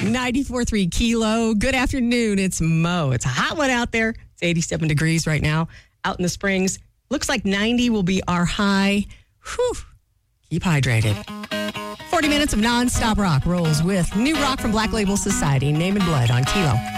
94.3 Kilo. Good afternoon. It's Mo. It's a hot one out there. It's 87 degrees right now out in the Springs. Looks like 90 will be our high. Whew. Keep hydrated. 40 minutes of nonstop rock rolls with new rock from Black Label Society, Name and Blood on Kilo.